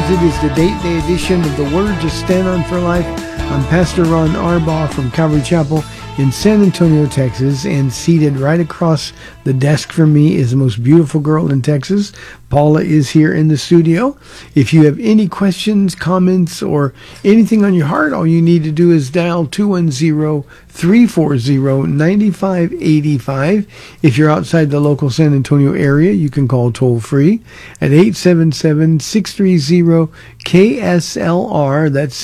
It is the date day edition of the Word to Stand On for Life. I'm Pastor Ron Arbaugh from Calvary Chapel in San Antonio, Texas, and seated right across the desk from me is the most beautiful girl in Texas. Paula is here in the studio. If you have any questions, comments, or anything on your heart, all you need to do is dial 210-340-9585. If you're outside the local San Antonio area, you can call toll-free at 877-630-KSLR. That's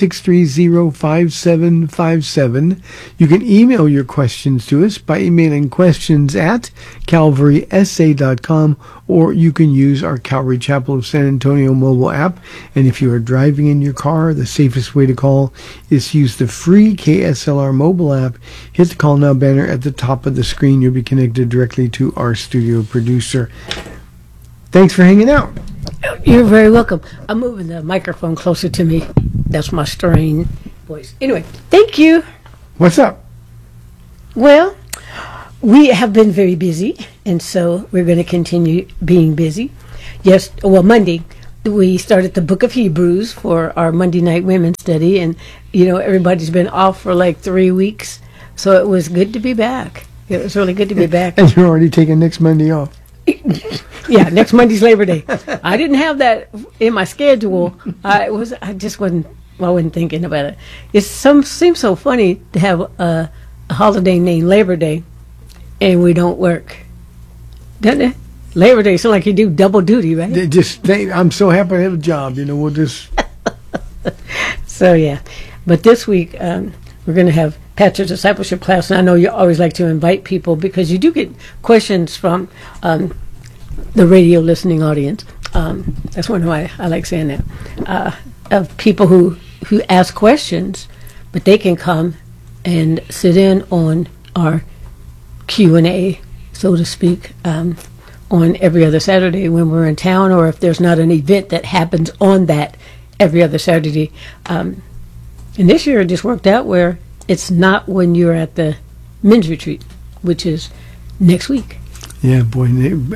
630-5757. You can email your questions to us by emailing questions at calvarysa.com, or you can use our Calvary Chapel of San Antonio mobile app. And if you are driving in your car, the safest way to call is to use the free KSLR mobile app. Hit the Call Now banner at the top of the screen. You'll be connected directly to our studio producer. Thanks for hanging out. You're very welcome. I'm moving the microphone closer to me. That's my stirring voice. Anyway, thank you. What's up? Well, we have been very busy, and so we're going to continue being busy. Yes, well, Monday, we started the book of Hebrews for our Monday night women's study, and, you know, everybody's been off for like 3 weeks, so it was good to be back. It was really good to be back. And you're already taking next Monday off. Yeah, next Monday's Labor Day. I didn't have that in my schedule. I wasn't thinking about it. It seems so funny to have a holiday named Labor Day, and we don't work, doesn't it? Labor Day sounds like you do double duty, right? I'm so happy to have a job. You know, we'll just. So yeah, but this week we're going to have Pastor's Discipleship class, and I know you always like to invite people because you do get questions from the radio listening audience. That's one why I like saying that, of people who ask questions, but they can come and sit in on our Q&A, so to speak, on every other Saturday when we're in town, or if there's not an event that happens on that every other Saturday. And this year it just worked out where it's not when you're at the men's retreat, which is next week. Yeah, boy,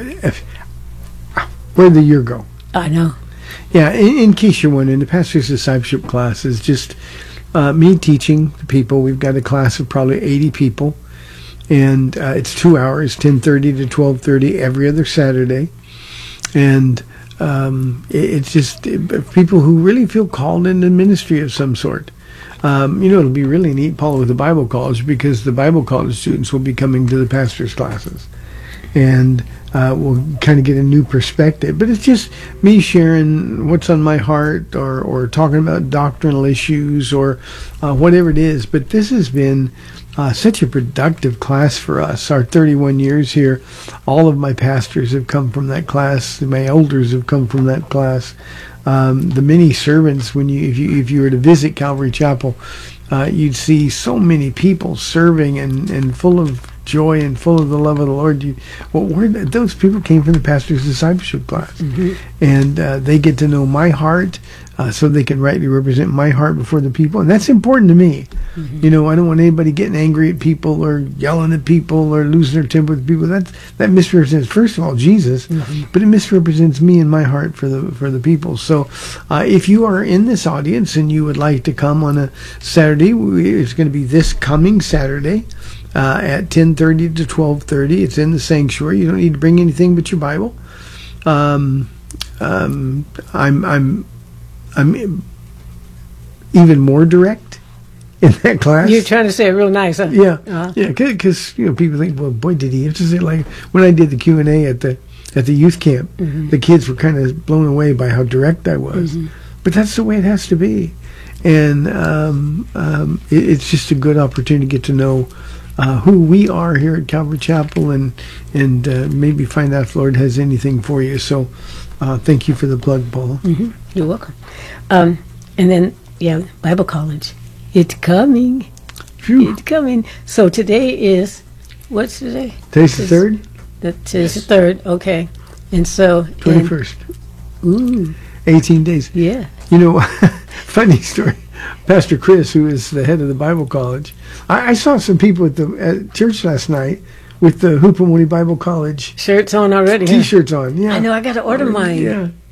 where'd the year go? I know. Yeah, in case you're wondering, the Pastor's Discipleship class is just me teaching the people. We've got a class of probably 80 people, and it's 2 hours, 10:30 to 12:30 every other Saturday. And it's just people who really feel called into ministry of some sort. It'll be really neat, Paula, with the Bible college, because the Bible college students will be coming to the pastor's classes. And we'll kind of get a new perspective. But it's just me sharing what's on my heart, or talking about doctrinal issues, or whatever it is. But this has been such a productive class for us. Our 31 years here, all of my pastors have come from that class. My elders have come from that class. The many servants, if you were to visit Calvary Chapel, you'd see so many people serving and full of joy and full of the love of the Lord. Those people came from the Pastor's Discipleship class. Mm-hmm. And they get to know my heart, so they can rightly represent my heart before the people. And that's important to me. Mm-hmm. You know, I don't want anybody getting angry at people or yelling at people or losing their temper with people. That misrepresents, first of all, Jesus, mm-hmm. but it misrepresents me and my heart for the people. So if you are in this audience and you would like to come on a Saturday, it's going to be this coming Saturday, at 10:30 to 12:30. It's in the sanctuary. You don't need to bring anything but your Bible. I'm even more direct in that class. You're trying to say it real nice, huh? Yeah, yeah. Because people think, well, boy, did he have to say, like when I did the Q&A at the youth camp, mm-hmm. the kids were kind of blown away by how direct I was. Mm-hmm. But that's the way it has to be, and it's just a good opportunity to get to know who we are here at Calvary Chapel, and maybe find out if the Lord has anything for you. So thank you for the plug, Paula. Mm-hmm. You're welcome. And then, Bible college. It's coming. Phew. It's coming. So today is, what's today? Today's the 3rd? Today's the 3rd, okay. And so... 21st. Ooh. 18 days. Yeah. You know, funny story. Pastor Chris, who is the head of the Bible college, I saw some people at church last night with the Hoopamoni Bible College shirts on already. T-shirts on, yeah. I know, I got to order mine. Yeah.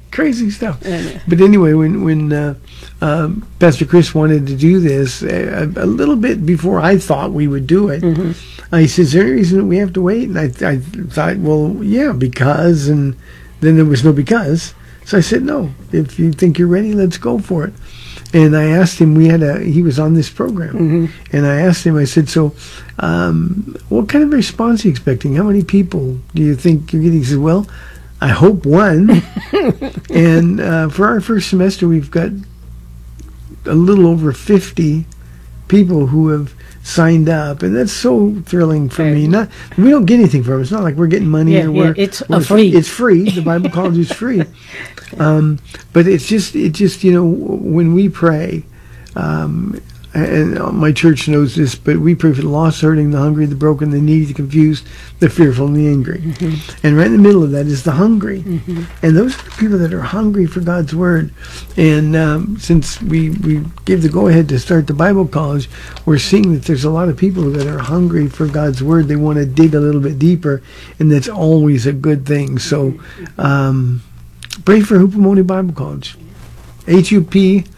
crazy stuff. Yeah. But anyway, when Pastor Chris wanted to do this a little bit before I thought we would do it, I said, "Is there any reason that we have to wait?" And I thought, well, yeah, because, and then there was no because. So I said, "No, if you think you're ready, let's go for it." And I asked him, he was on this program, and I asked him, I said, "So, what kind of response are you expecting? How many people do you think you're getting?" He said, "Well, I hope one." And for our first semester, we've got a little over 50 people who have signed up, and that's so thrilling for me. We don't get anything from it. It's not like we're getting money. It's free. It's free. The Bible College is free. But it's just when we pray, and my church knows this, but we pray for the lost, hurting, the hungry, the broken, the needy, the confused, the fearful, and the angry. And right in the middle of that is the hungry. And those are the people that are hungry for God's Word. And since we gave the go-ahead to start the Bible College, we're seeing that there's a lot of people that are hungry for God's Word. They want to dig a little bit deeper, and that's always a good thing. So pray for Hupomone Bible College. HUPOMONE.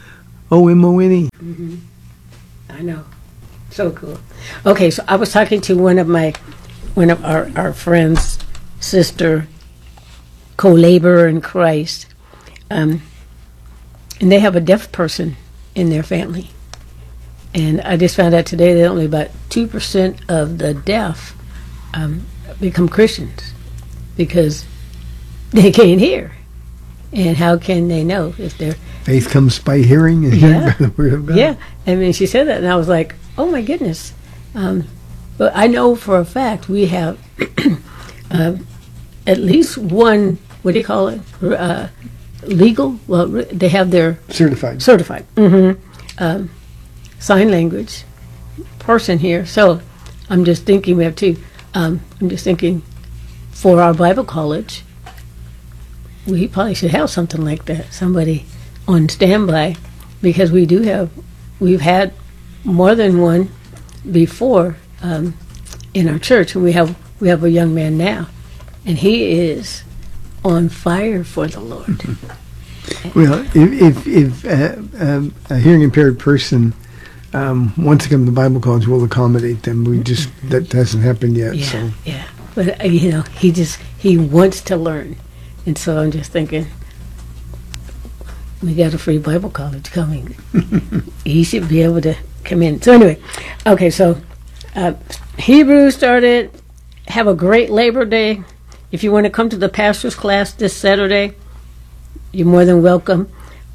I know. So cool. Okay, so I was talking to one of our friends, sister, co-laborer in Christ, and they have a deaf person in their family. And I just found out today that only about 2% of the deaf become Christians because they can't hear. And how can they know if they're... Faith comes by hearing, and hearing by the Word of God. Yeah, I mean, she said that, and I was like, oh my goodness. But I know for a fact we have at least one, what do you call it, legal? Well, they have their... Certified. Sign language person here. So I'm just thinking we have two. I'm just thinking for our Bible college, we probably should have something like that, somebody on standby, because we've had more than one before in our church, and we have a young man now, and he is on fire for the Lord. Well, if a hearing impaired person wants to come to Bible college, we'll accommodate them. That hasn't happened yet. Yeah, so. yeah. But he wants to learn. And so I'm just thinking, we got a free Bible college coming. He should be able to come in. So anyway, okay, so Hebrews started. Have a great Labor Day. If you want to come to the pastor's class this Saturday, you're more than welcome.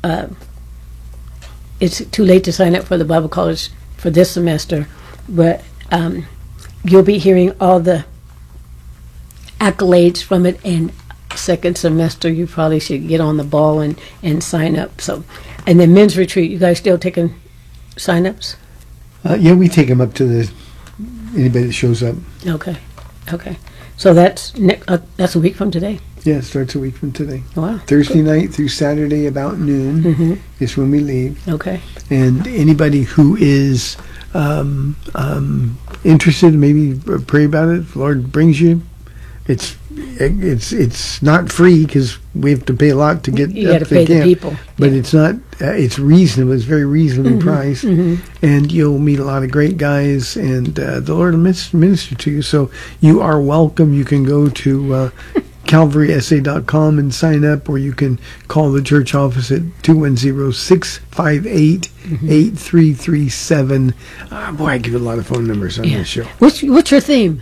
It's too late to sign up for the Bible college for this semester, but you'll be hearing all the accolades from it, and second semester you probably should get on the ball and sign up. So, and then men's retreat, you guys still taking sign-ups? Yeah, we take them up to anybody that shows up. Okay. So that's a week from today. Yeah, it starts a week from today. Wow. Thursday night through Saturday about noon is when we leave. Okay. And anybody who is interested, maybe pray about it. If the Lord brings you. It's not free because we have to pay a lot to get you up got to pay the people. But it's not. It's reasonable. It's very reasonably priced, and you'll meet a lot of great guys, and the Lord will minister to you. So you are welcome. You can go to CalvarySA.com and sign up, or you can call the church office at 210-658-8337. Boy, I give a lot of phone numbers on this show. What's your theme?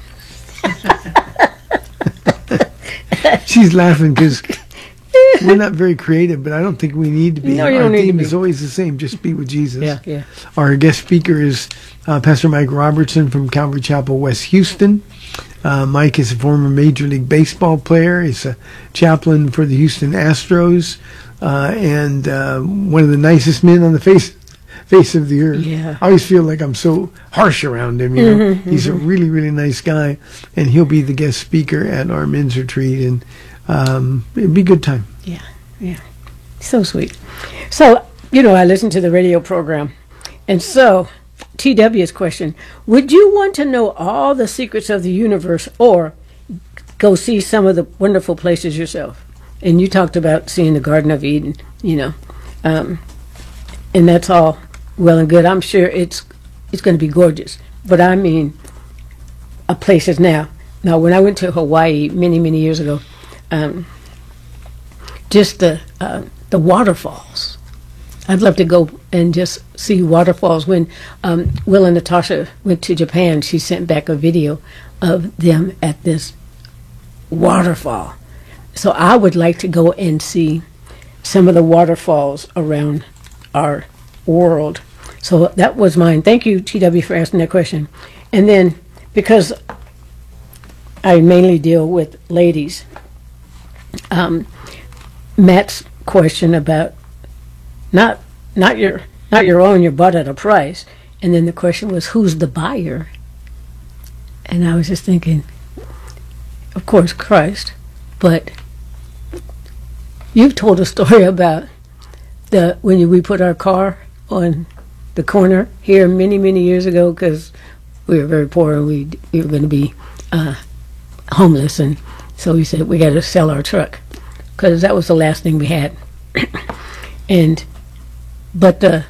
She's laughing because we're not very creative, but I don't think we need to be. No, you Our don't need to theme be. is always the same: just be with Jesus. Yeah. Our guest speaker is Pastor Mike Robertson from Calvary Chapel, West Houston. Mike is a former Major League Baseball player. He's a chaplain for the Houston Astros, and one of the nicest men on the face of the earth. Yeah. I always feel like I'm so harsh around him. He's a really, really nice guy, and he'll be the guest speaker at our men's retreat, and it'll be a good time. Yeah. So sweet. So, I listen to the radio program, and so TW's question, would you want to know all the secrets of the universe or go see some of the wonderful places yourself? and you talked about seeing the Garden of Eden, and that's all well and good. I'm sure it's going to be gorgeous, but I mean, a place is now. Now, when I went to Hawaii many years ago, just the waterfalls. I'd love to go and just see waterfalls. When Will and Natasha went to Japan, she sent back a video of them at this waterfall. So I would like to go and see some of the waterfalls around our world. So that was mine. Thank you, TW, for asking that question. And then, because I mainly deal with ladies, Matt's question about not your own, your bought at a price, and then the question was, who's the buyer? And I was just thinking, of course, Christ. But you've told a story about when we put our car on the corner here many years ago, because we were very poor and we were going to be homeless, and so we said we got to sell our truck because that was the last thing we had. But the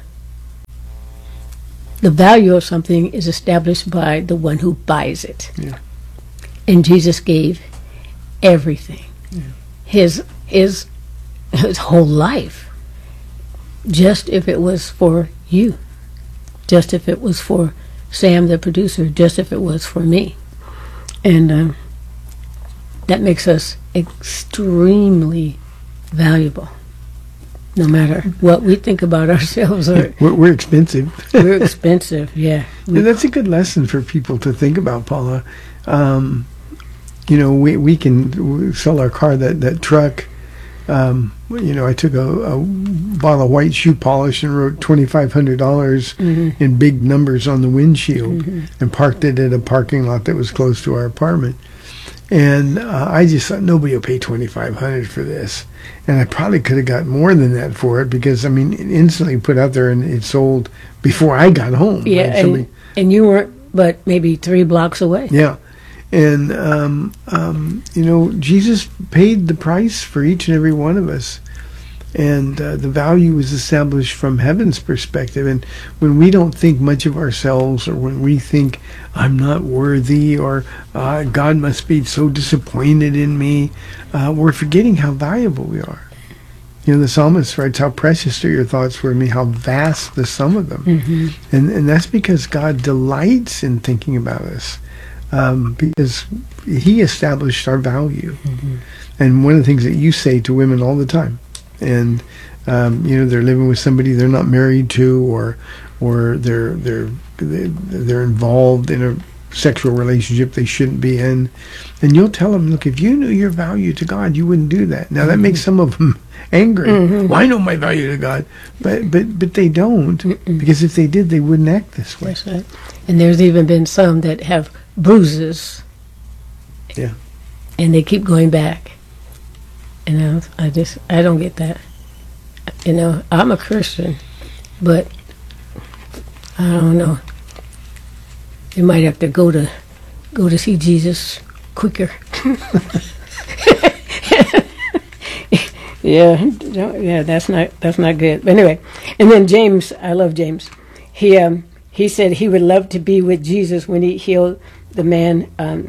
value of something is established by the one who buys it. Yeah. And Jesus gave everything, his whole life, just if it was for you, just if it was for Sam, the producer, just if it was for me. And that makes us extremely valuable, no matter what we think about ourselves. Or We're expensive. we're expensive, yeah. And that's a good lesson for people to think about, Paula. We can sell our car, that truck. I took a bottle of white shoe polish and wrote $2,500 in big numbers on the windshield and parked it at a parking lot that was close to our apartment. And I just thought nobody will pay $2,500 for this, and I probably could have got more than that for it because it instantly put out there and it sold before I got home. Yeah, right? and you weren't but maybe 3 blocks away. Yeah. And, Jesus paid the price for each and every one of us. And the value is established from heaven's perspective. And when we don't think much of ourselves, or when we think, I'm not worthy, or God must be so disappointed in me, we're forgetting how valuable we are. The psalmist writes, how precious are your thoughts for me, how vast the sum of them. And that's because God delights in thinking about us. Because he established our value. And one of the things that you say to women all the time, and they're living with somebody they're not married to, or they're involved in a sexual relationship they shouldn't be in, and you'll tell them, look, if you knew your value to God, you wouldn't do that. Now that makes some of them angry. Well, I know my value to God, but they don't, because if they did, they wouldn't act this way. That's right. And there's even been some that have bruises. Yeah. And they keep going back. I don't get that. I'm a Christian, but I don't know. You might have to go to see Jesus quicker. Yeah, that's not good. But anyway, and then James, I love James. He said he would love to be with Jesus when he healed the man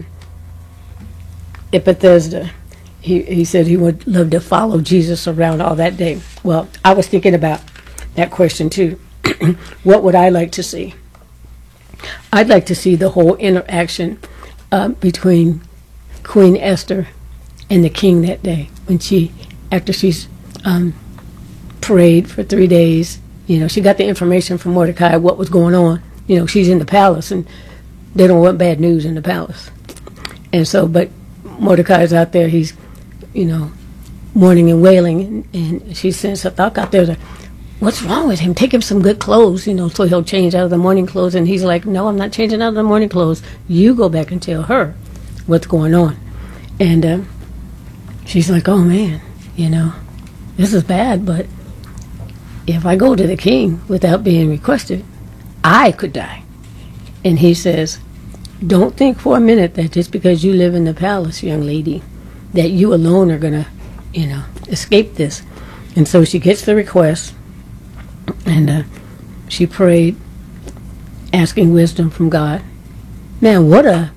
at Bethesda. He said he would love to follow Jesus around all that day. Well, I was thinking about that question too. What would I like to see? I'd like to see the whole interaction between Queen Esther and the king that day, when after she's prayed for 3 days, she got the information from Mordecai what was going on. She's in the palace, and they don't want bad news in the palace. And so, but Mordecai's out there, he's, mourning and wailing, and she sends Hathach out there to, what's wrong with him? Take him some good clothes, so he'll change out of the morning clothes. And he's like, no, I'm not changing out of the morning clothes. You go back and tell her what's going on. And she's like, oh man, this is bad, but if I go to the king without being requested, I could die. And he says, don't think for a minute that just because you live in the palace, young lady, that you alone are going to, escape this. And so she gets the request, and she prayed, asking wisdom from God. Man, what a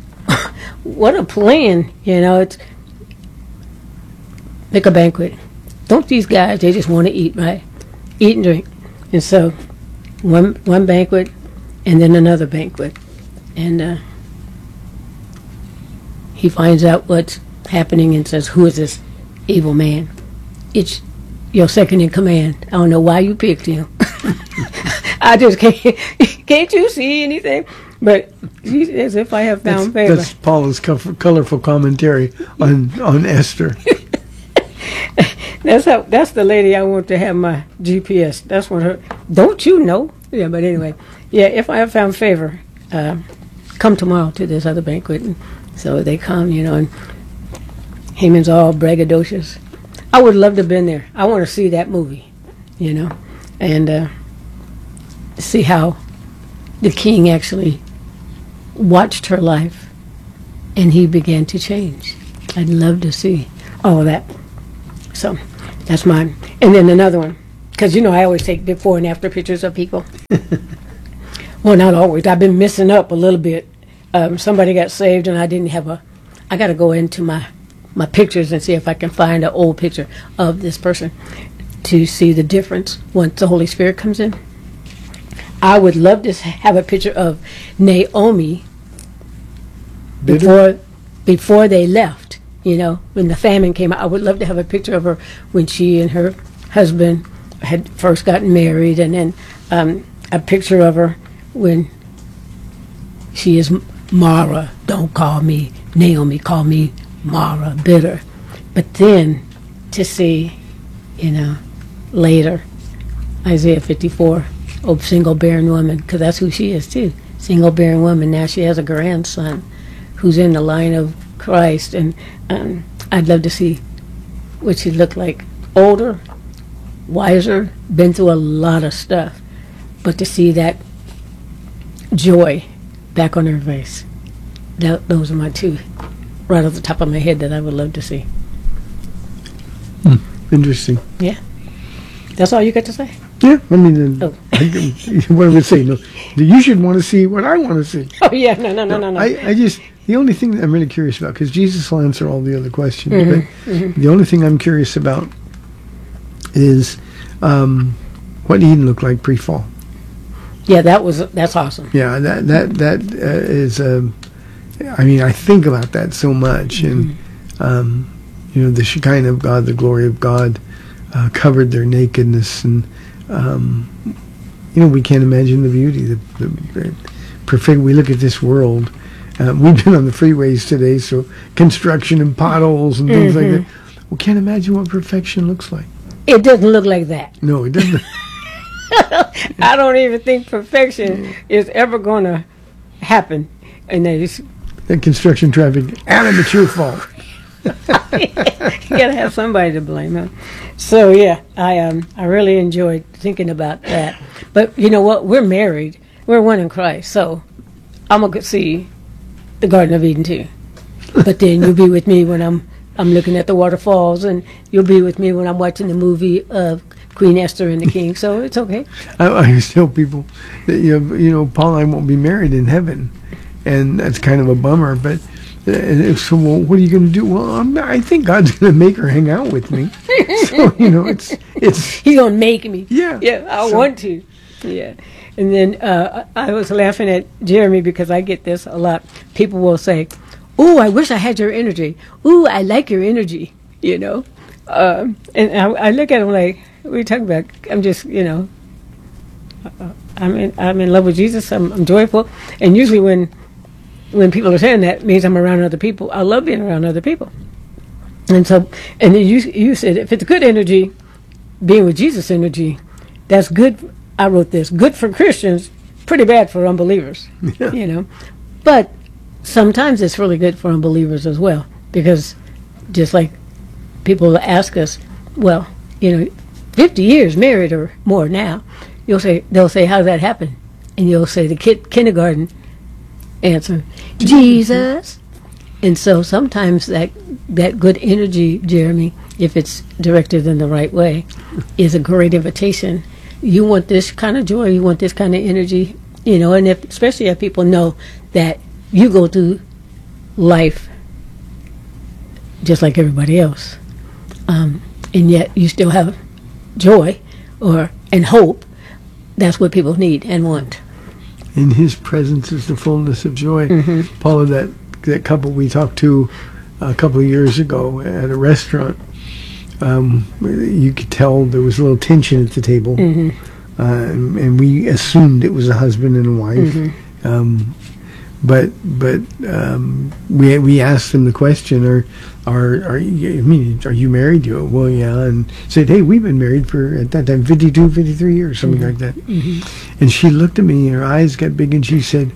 plan, it's like a banquet. Don't these guys, they just want to eat, right? Eat and drink. And so one banquet and then another banquet. And he finds out what's happening and says, who is this evil man? It's your second in command. I don't know why you picked him. I just can't you see anything? But as if I have found favor. That's Paula's colorful commentary on Esther. That's the lady I want to have my GPS. That's what her. Don't you know? Yeah, but anyway, yeah. If I have found favor, come tomorrow to this other banquet. And so they come, and Haman's all braggadocious. I would love to have been there. I want to see that movie, and see how the king actually watched her life, and he began to change. I'd love to see all of that. So that's mine. And then another one, because I always take before and after pictures of people. Well, not always. I've been messing up a little bit. Somebody got saved, and I didn't have I got to go into my pictures and see if I can find an old picture of this person to see the difference once the Holy Spirit comes in. I would love to have a picture of Naomi before they left. When the famine came out, I would love to have a picture of her when she and her husband had first gotten married, and then a picture of her when she is Mara. Don't call me Naomi, call me Mara, bitter. But then to see, later, Isaiah 54, single barren woman, because that's who she is too, single barren woman. Now she has a grandson who's in the line of Christ, and I'd love to see what she looked like. Older, wiser, been through a lot of stuff, but to see that joy back on her face. Those are my two right off the top of my head that I would love to see. Interesting. Yeah. That's all you got to say? Yeah, I mean, what do we say? No, you should want to see what I want to see. Oh, yeah, no. I just, the only thing that I'm really curious about, because Jesus will answer all the other questions, but the only thing I'm curious about is what Eden looked like pre-fall. Yeah, that's awesome. Yeah, that is, I mean, I think about that so much, and the Shekinah of God, the glory of God, covered their nakedness, and we can't imagine the beauty, the perfect. We look at this world. We've been on the freeways today, so construction and potholes and things like that. We can't imagine what perfection looks like. It doesn't look like that. No, it doesn't. I don't even think perfection is ever going to happen. And that construction traffic, amateur fault. You gotta have somebody to blame, huh? So yeah, I really enjoyed thinking about that. But you know what? We're married. We're one in Christ. So I'm gonna see the Garden of Eden too. But then you'll be with me when I'm looking at the waterfalls, and you'll be with me when I'm watching the movie of Queen Esther and the King. So it's okay. I always tell people that Paul and I won't be married in heaven, and that's kind of a bummer. But so, well, what are you going to do? Well, I think God's going to make her hang out with me. So it's He's going to make me. Yeah. Yeah, I want to. Yeah. And then I was laughing at Jeremy because I get this a lot. People will say, "Ooh, I wish I had your energy. Ooh, I like your energy." And I look at him like, "What are you talking about?" I'm just, I'm in love with Jesus. I'm joyful, and usually when people are saying that, it means I'm around other people. I love being around other people. And so, and then you said, if it's good energy, being with Jesus energy, that's good. I wrote this, good for Christians, pretty bad for unbelievers, But sometimes it's really good for unbelievers as well, because just like people ask us, 50 years married or more now, they'll say, how did that happen? And you'll say the kindergarten answer, Jesus. And so sometimes that good energy, Jeremy, if it's directed in the right way, is a great invitation. You want this kind of joy, you want this kind of energy, and especially if people know that you go through life just like everybody else, and yet you still have joy and hope. That's what people need and want. In His presence is the fullness of joy. Paula, that couple we talked to a couple of years ago at a restaurant, you could tell there was a little tension at the table, and we assumed it was a husband and a wife. But we asked them the question, are you married? Well, yeah, and said, hey, we've been married for, at that time, 52, 53 years, something like that. And she looked at me, and her eyes got big, and she said,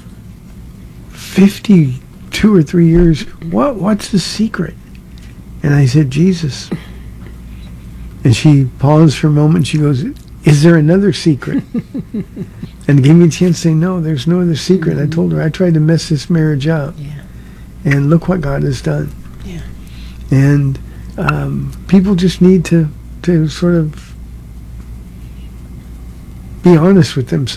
52 or 3 years, what's the secret? And I said, Jesus. And she paused for a moment, and she goes, is there another secret? And gave me a chance to say, no, there's no other secret. I told her, I tried to mess this marriage up. Yeah. And look what God has done. Yeah. And people just need to sort of be honest with themselves.